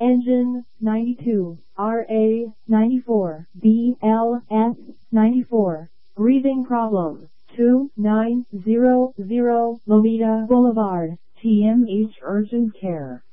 Engine 92, RA 94, BLS 94. Breathing problem 2900 Lomita Boulevard, TMH Urgent Care.